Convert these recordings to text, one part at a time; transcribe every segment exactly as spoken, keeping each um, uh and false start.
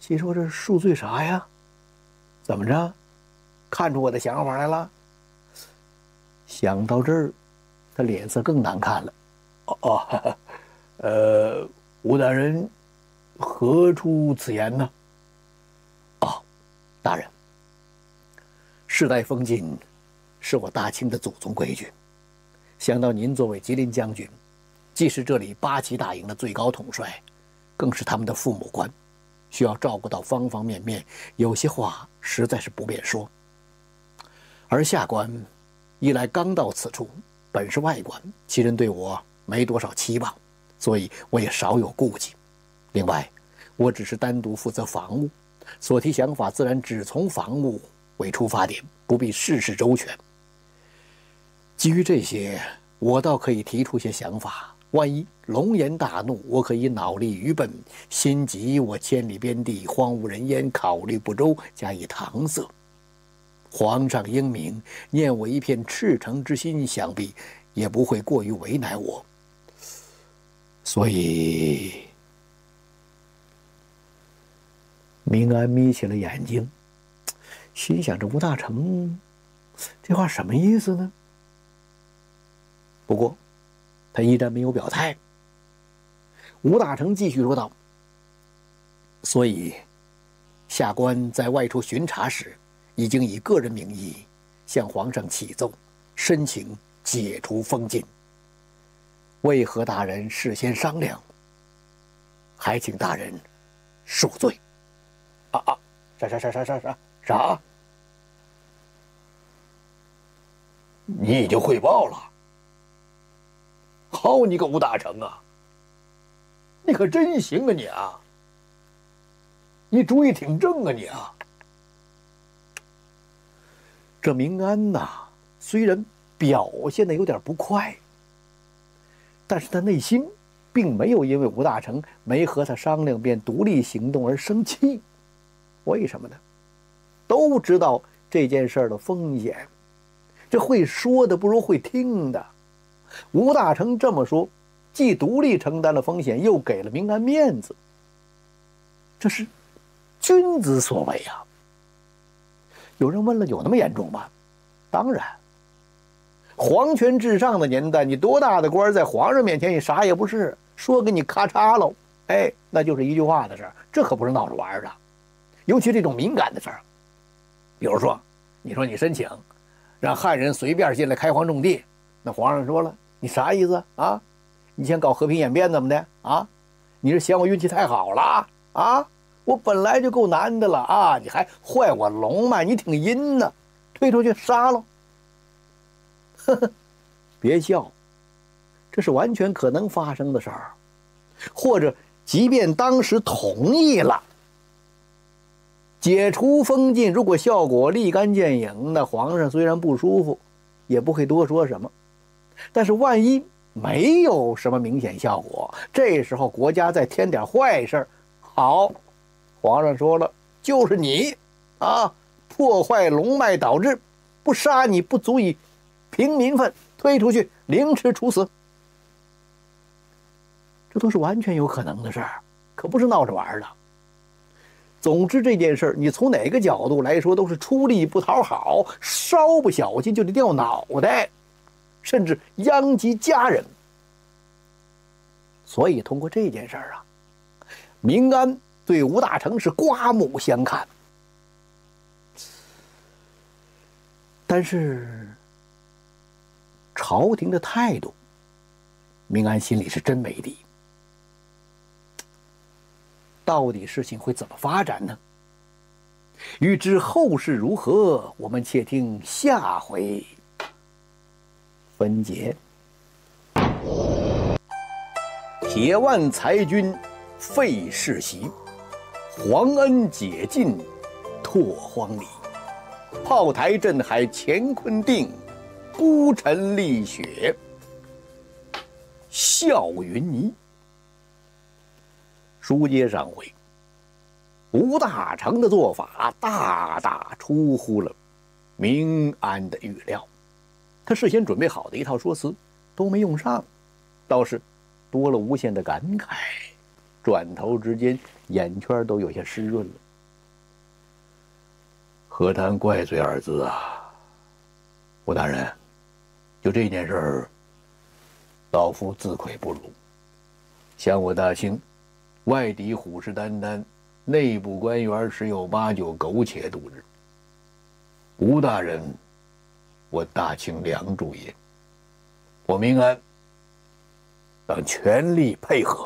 心说这恕罪啥呀？怎么着？看出我的想法来了？想到这儿，他脸色更难看了。哦哦，哈哈呃，吴大人何出此言呢？哦，大人，世代封禁是我大清的祖宗规矩。想到您作为吉林将军，既是这里八旗大营的最高统帅，更是他们的父母官，需要照顾到方方面面，有些话实在是不便说。而下官一来刚到此处，本是外官，其人对我没多少期望，所以我也少有顾忌。另外，我只是单独负责防务，所提想法自然只从防务为出发点，不必事事周全。基于这些，我倒可以提出些想法。万一龙颜大怒，我可以脑力愚笨，心急我千里边地荒无人烟，考虑不周，加以搪塞。皇上英明，念我一片赤诚之心，想必也不会过于为难我。所以，明安眯起了眼睛，心想：这吴大成这话什么意思呢？不过，他依然没有表态。吴大成继续说道：“所以，下官在外出巡查时，已经以个人名义向皇上启奏，申请解除封禁。为何大人事先商量？还请大人恕罪。”啊啊！啥啥啥啥啥啥啥？你已经汇报了？好你个吴大成啊！你可真行啊你啊！你主意挺正啊你啊！这明安呐，虽然表现的有点不快，但是他内心并没有因为吴大成没和他商量便独立行动而生气。为什么呢？都知道这件事的风险，这会说的不如会听的。吴大成这么说，既独立承担了风险，又给了明安面子，这是君子所为啊。有人问了，有那么严重吗？当然，皇权至上的年代，你多大的官，在皇上面前你啥也不是，说给你咔嚓喽，哎，那就是一句话的事儿，这可不是闹着玩的。尤其这种敏感的事儿，比如说，你说你申请让汉人随便进来开荒种地，那皇上说了，你啥意思啊？你想搞和平演变怎么的啊？你是嫌我运气太好了啊？我本来就够难的了啊！你还坏我龙脉，你挺阴呢，推出去杀了。呵呵，别笑，这是完全可能发生的事儿。或者，即便当时同意了，解除封禁，如果效果立竿见影，那皇上虽然不舒服，也不会多说什么。但是万一没有什么明显效果，这时候国家再添点坏事，好，皇上说了，就是你啊，破坏龙脉，导致不杀你不足以平民愤，推出去凌迟处死，这都是完全有可能的事儿，可不是闹着玩的。总之这件事你从哪个角度来说都是出力不讨好，稍不小心就得掉脑袋，甚至殃及家人。所以通过这件事啊，明安对吴大成是刮目相看。但是朝廷的态度，明安心里是真没底。到底事情会怎么发展呢？欲知后事如何，我们且听下回分解。铁腕裁军废世袭，皇恩解禁拓荒里。炮台镇海乾坤定，孤臣立雪笑云霓。书接上回，吴大成的做法大大出乎了明安的预料，他事先准备好的一套说辞都没用上，倒是多了无限的感慨，转头之间眼圈都有些湿润了。何谈怪罪二字啊，吴大人，就这件事儿，老夫自愧不如。想我大清，外敌虎视眈眈，内部官员十有八九苟且度日。吴大人，我大清良主也，我明安当全力配合。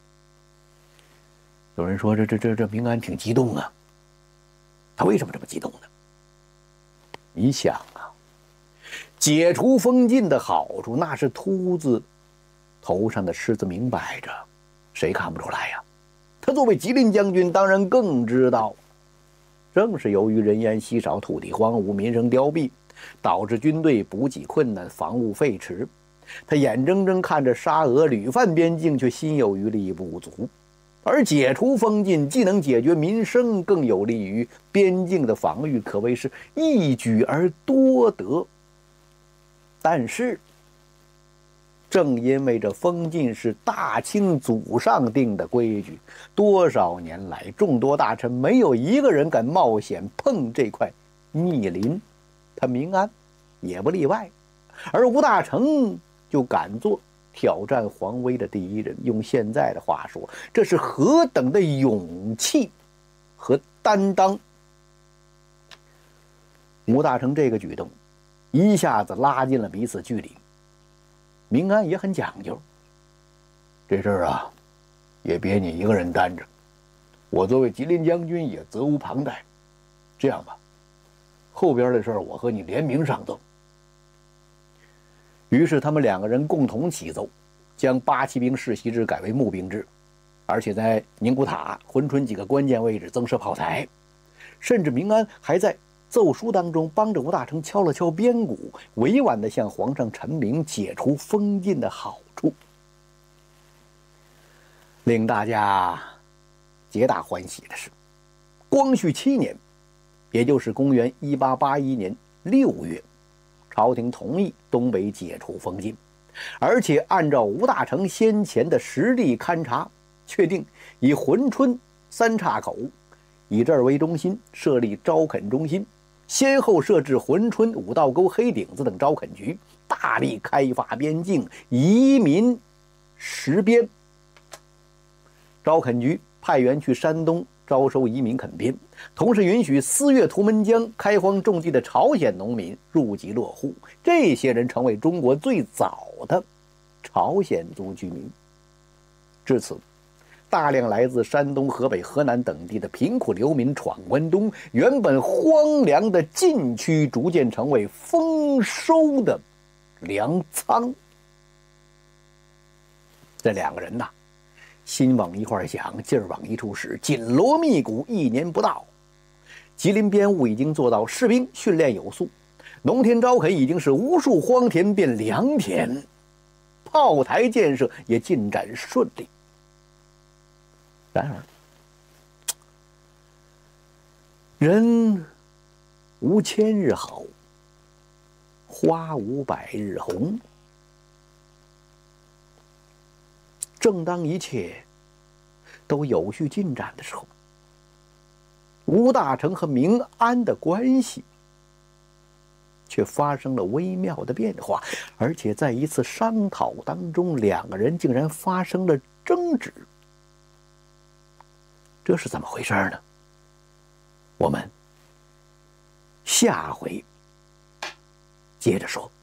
有人说这这这这明安挺激动啊，他为什么这么激动呢？你想啊，解除封禁的好处，那是秃子头上的虱子明摆着，谁看不出来呀？他作为吉林将军，当然更知道。正是由于人烟稀少、土地荒芜、民生凋敝，导致军队补给困难、防务废弛。他眼睁睁看着沙俄屡犯边境，却心有余力不足。而解除封禁，既能解决民生，更有利于边境的防御，可谓是一举而多得。但是，正因为这封禁是大清祖上定的规矩，多少年来众多大臣没有一个人敢冒险碰这块密林，他明安也不例外。而吴大成就敢做挑战皇威的第一人，用现在的话说，这是何等的勇气和担当！吴大成这个举动一下子拉近了彼此距离。明安也很讲究，这事儿啊也别你一个人担着，我作为吉林将军也责无旁贷。这样吧，后边的事儿我和你联名上奏。于是他们两个人共同起奏，将八旗兵世袭制改为募兵制，而且在宁古塔、珲春几个关键位置增设炮台，甚至明安还在奏书当中帮着吴大成敲了敲边鼓，委婉地向皇上陈明解除封禁的好处。令大家皆大欢喜的是，光绪七年，也就是公元一八八一年六月，朝廷同意东北解除封禁，而且按照吴大成先前的实地勘察，确定以珲春三岔口以这儿为中心设立招垦中心，先后设置珲春、五道沟、黑顶子等招垦局，大力开发边境，移民实边。招垦局派员去山东招收移民垦边，同时允许私越图们江开荒种地的朝鲜农民入籍落户，这些人成为中国最早的朝鲜族居民。至此，大量来自山东、河北、河南等地的贫苦流民闯关东，原本荒凉的禁区逐渐成为丰收的粮仓。这两个人呐，心往一块想，劲儿往一处使，紧锣密鼓。一年不到，吉林边务已经做到士兵训练有素，农田招垦已经是无数荒田变良田，炮台建设也进展顺利。然而，人无千日好，花无百日红。正当一切都有序进展的时候，吴大成和明安的关系却发生了微妙的变化，而且在一次商讨当中，两个人竟然发生了争执。这是怎么回事呢？我们下回接着说。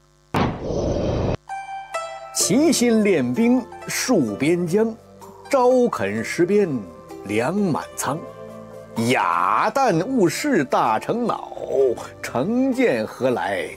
齐心练兵戍边疆，招垦实边粮满仓。雅旦误事大成恼，成见何来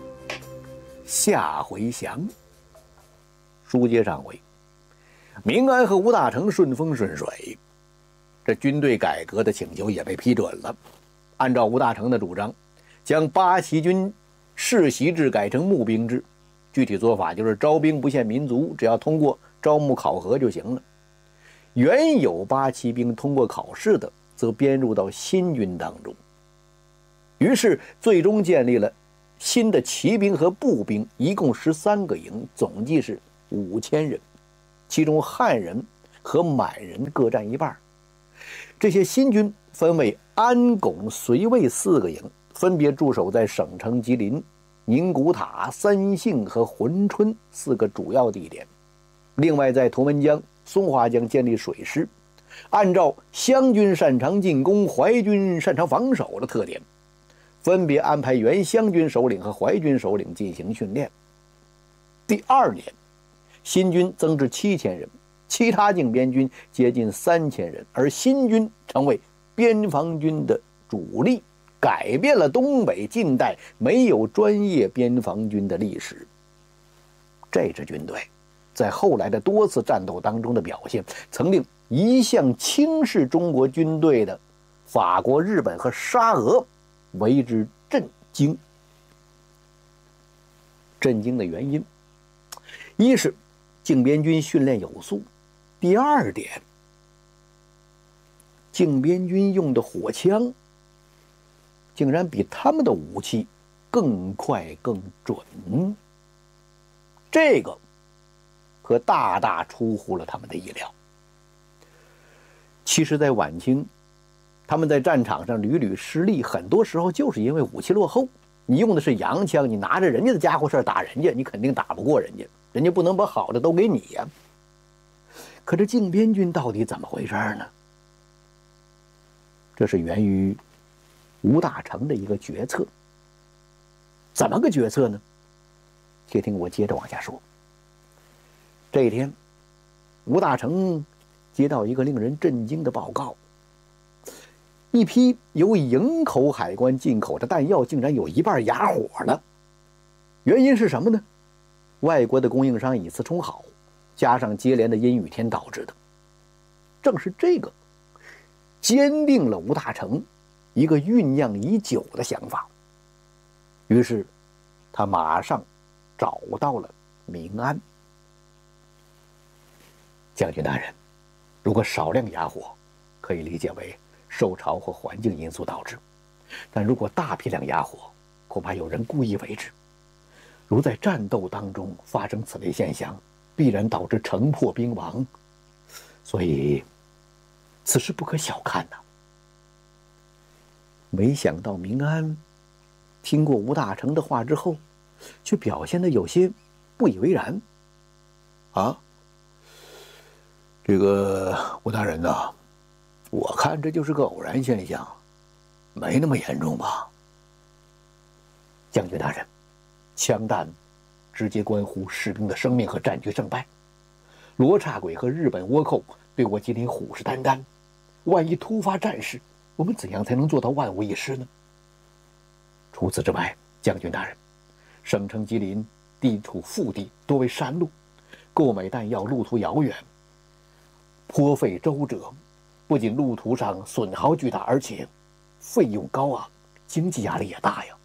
下回详。书接上回，明安和吴大成顺风顺水，这军队改革的请求也被批准了。按照吴大成的主张，将八旗军世袭制改成募兵制，具体做法就是招兵不限民族，只要通过招募考核就行了。原有八旗兵通过考试的，则编入到新军当中。于是最终建立了新的骑兵和步兵，一共十三个营，总计是五千人，其中汉人和满人各占一半。 这些新军分为安、巩、绥、卫四个营，分别驻守在省城吉林、宁古塔、三杏和珲春四个主要地点。另外，在图们江、松花江建立水师，按照湘军擅长进攻、淮军擅长防守的特点，分别安排原湘军首领和淮军首领进行训练。第二年，新军增至七千人，其他靖边军接近三千人，而新军成为边防军的主力，改变了东北近代没有专业边防军的历史。这支军队在后来的多次战斗当中的表现，曾令一向轻视中国军队的法国、日本和沙俄为之震惊。震惊的原因，一是靖边军训练有素，第二点，靖边军用的火枪竟然比他们的武器更快更准，这个可大大出乎了他们的意料。其实在晚清，他们在战场上屡屡失利，很多时候就是因为武器落后。你用的是洋枪，你拿着人家的家伙事打人家，你肯定打不过人家，人家不能把好的都给你呀。可这靖边军到底怎么回事呢？这是源于吴大成的一个决策。怎么个决策呢？且听我接着往下说。这一天，吴大成接到一个令人震惊的报告，一批由营口海关进口的弹药竟然有一半哑火了。原因是什么呢？外国的供应商以次充好，加上接连的阴雨天导致的。正是这个坚定了吴大成一个酝酿已久的想法。于是他马上找到了明安。将军大人，如果少量哑火，可以理解为受潮或环境因素导致，但如果大批量哑火，恐怕有人故意为之。如在战斗当中发生此类现象，必然导致城破兵亡，所以此事不可小看呐。没想到明安听过吴大成的话之后，却表现得有些不以为然。啊，这个吴大人呐、啊，我看这就是个偶然现象，没那么严重吧？将军大人，枪弹直接关乎士兵的生命和战局胜败。罗刹鬼和日本倭寇对我吉林虎视眈眈，万一突发战事，我们怎样才能做到万无一失呢？除此之外，将军大人，省城吉林地处腹地，多为山路，购买弹药路途遥远，颇费周折，不仅路途上损耗巨大，而且费用高昂，经济压力也大呀。